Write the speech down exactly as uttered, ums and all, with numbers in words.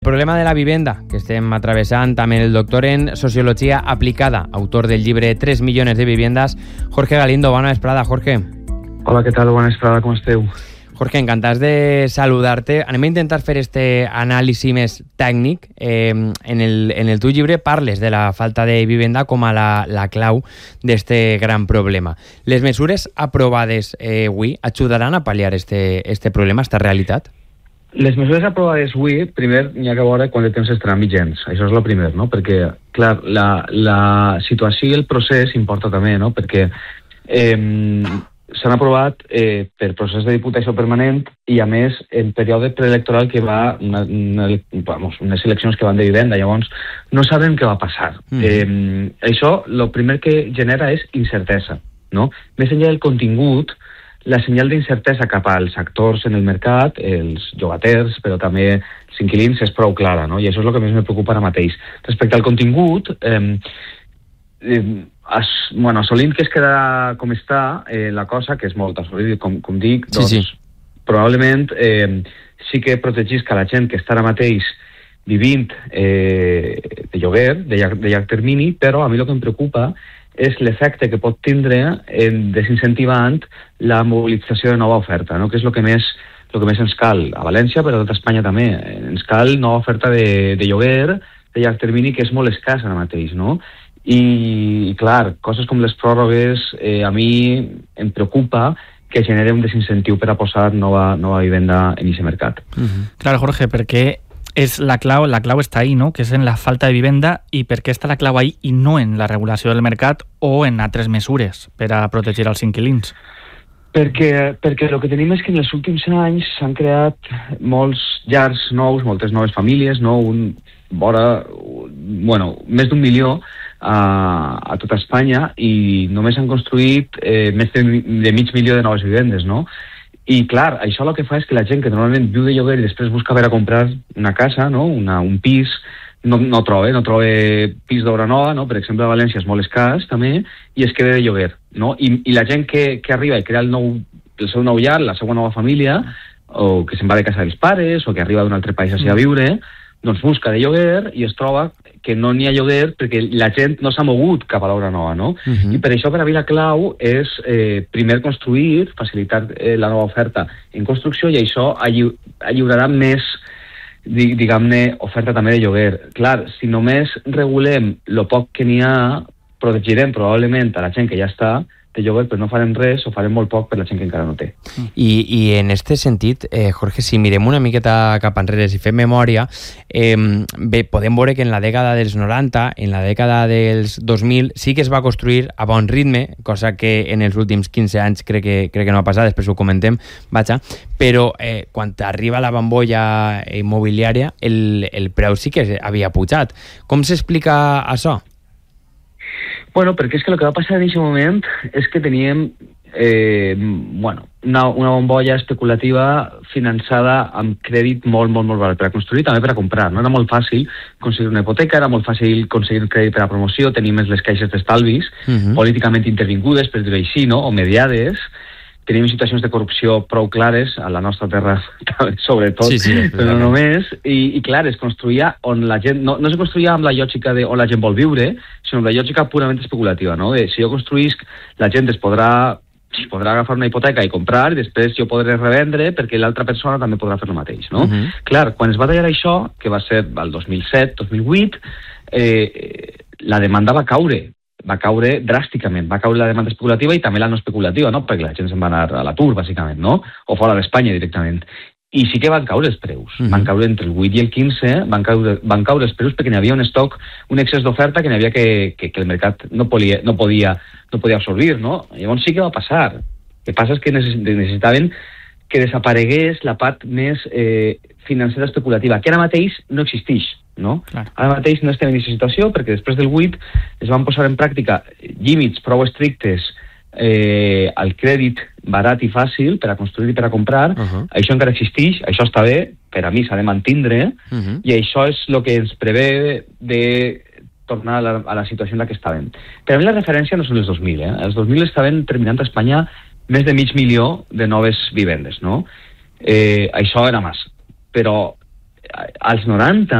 El problema de la vivenda que estem atravessant, també el doctor en Sociologia Aplicada, autor del llibre tres millones de viviendas, Jorge Galindo. Bona vesprada, Jorge. Hola, què tal? Bona vesprada, com esteu? Jorge, encantats de saludar-te. Anem a intentar fer este anàlisi més tècnic. Eh, en, el, en el teu llibre parles de la falta de vivenda com a la, la clau d'este gran problema. Les mesures aprovades eh, avui ajudaran a pal·liar este, este problema, esta realitat? Les mesures aprovades avui, primer, n'hi ha que veure quant de temps estaran vigents. Això és el primer, no? Perquè, clar, la, la situació i el procés importa també, no? Perquè eh, s'han aprovat eh, per procés de diputació permanent i, a més, en període preelectoral que va, una, una, vamos, unes eleccions que van de vivenda. Llavors, no sabem què va passar. Mm. Eh, això, el primer que genera és incertesa, no? Més enllà del contingut, la senyal d'incertesa cap als actors en el mercat, els llogaters, però també els inquilins, és prou clara, no? I això és el que més me preocupa ara mateix. Respecte al contingut, eh, eh, as, bueno, assolint que es queda com està eh, la cosa, que és molt assolit, com, com dic, doncs sí, sí. probablement eh, sí que protegisca la gent que està ara mateix vivint eh, de lloguer, de llarg, de llarg termini, però a mi el que em preocupa és l'efecte que pot tindre en desincentivant la mobilització de nova oferta, no? Que és el que més el que més ens cal a València, però a tot Espanya també. Ens cal nova oferta de, de lloguer de llarg termini, que és molt escàs ara mateix, no? I, i clar, coses com les pròrrogues eh, a mi em preocupa que genere un desincentiu per a posar nova, nova vivenda en aquest mercat. Uh-huh. Claro, Jorge, perquè és la clau, la clau està ahí, no? Que és en la falta de vivenda. I per què està la clau ahí i no en la regulació del mercat o en altres mesures per a protegir els inquilins? Perquè, perquè el que tenim és que en els últims anys s'han creat molts llars nous, moltes noves famílies, no? Un, vora, bueno, més d'un milió a, a tota Espanya, i només han construït eh, més de, de mig milió de noves vivendes, no? I clar, això el que fa és que la gent que normalment viu de lloguer i després busca per a comprar una casa, no? una, un pis, no, no troba, no troba pis d'obra nova, no? Per exemple, a València és molt escàs també, i es queda de lloguer, no? I, i la gent que, que arriba i crea el, nou, el seu nou llar, la seva nova família, o que se'n va de casa dels pares, o que arriba d'un altre país a viure, doncs busca de lloguer i es troba que no n'hi ha lloguer perquè la gent no s'ha mogut cap a l'obra nova, no? Uh-huh. I per això per a mi la clau és eh, primer construir, facilitar eh, la nova oferta en construcció, i això alliu alliurarà més, di diguem-ne, oferta també de lloguer. Clar, si només regulem el poc que n'hi ha, protegirem probablement a la gent que ja està de lloguer, però no farem res o farem molt poc per la gent que encara no té. I, i en este sentit, eh, Jorge, si mirem una miqueta cap enrere, si fem memòria, eh, bé, podem veure que en la dècada dels noranta, en la dècada dels dos mil, sí que es va construir a bon ritme, cosa que en els últims quinze anys crec que, crec que no ha passat, després ho comentem, vaja, però eh, quan arriba la bombolla immobiliària, el, el preu sí que havia pujat. Com s'explica això? Bueno, perquè és que el que va passar en aquest moment és que teníem eh, bueno, una, una bombolla especulativa finançada amb crèdit molt, molt, molt barat per a construir, també per a comprar. No era molt fàcil aconseguir una hipoteca, era molt fàcil aconseguir un crèdit per a promoció, tenim les caixes d'estalvis, uh-huh. políticament intervingudes, per dir-ho així, no? O mediades. Tenim situacions de corrupció prou clares a la nostra terra, sobretot, sí, sí, però no només. I, i clar, es construïa on la gent... No, no es construïa amb la lògica de on la gent vol viure, sinó amb la lògica purament especulativa, no? De, si jo construïsc, la gent es podrà, es podrà agafar una hipoteca i comprar, i després jo podré revendre perquè l'altra persona també podrà fer el mateix, no? Uh-huh. Clar, quan es va tallar això, que va ser el dos mil set dos mil vuit, eh, la demanda va caure. va caure dràsticament, va caure la demanda especulativa i també la no especulativa, no? Perquè la gent se'n va anar a l'atur, bàsicament, no? O fora d'Espanya directament. I sí que van caure els preus. Mm-hmm. Van caure entre el vuit i el quinze, van caure, van caure els preus perquè n'hi havia un estoc, un excés d'oferta que n'hi havia que, que, que el mercat no podia, no, podia, no podia absorbir, no? Llavors sí que va passar. El que passa és que necessitaven que desaparegués la part més eh, financera especulativa, que ara mateix no existeix. No? Ara mateix no estem en aquesta situació perquè després del vuit es van posar en pràctica límits prou estrictes eh, al crèdit barat i fàcil per a construir i per a comprar. Uh-huh. Això encara existeix, això està bé, per a mi s'ha de mantindre, uh-huh. i això és el que ens prevé de tornar a la, a la situació en la que estàvem. Per a mi la referència no són els dos mil, eh? Els dos mil estaven terminant a Espanya més de mig milió de noves vivendes, no? Eh, això era massa. Però als noranta